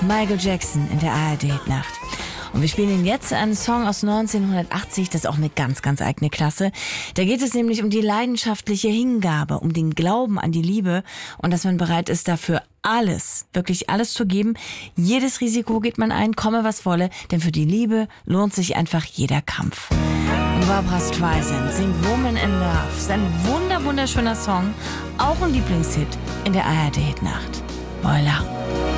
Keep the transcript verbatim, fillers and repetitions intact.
Michael Jackson in der A R D-Nacht. Und wir spielen Ihnen jetzt einen Song aus neunzehnhundertachtzig, das ist auch eine ganz, ganz eigene Klasse. Da geht es nämlich um die leidenschaftliche Hingabe, um den Glauben an die Liebe und dass man bereit ist, dafür alles, wirklich alles zu geben. Jedes Risiko geht man ein, komme was wolle, denn für die Liebe lohnt sich einfach jeder Kampf. Und Barbra Streisand singt Woman in Love. Ist ein wunder, wunderschöner Song, auch ein Lieblingshit in der A R D-Nacht. Voila.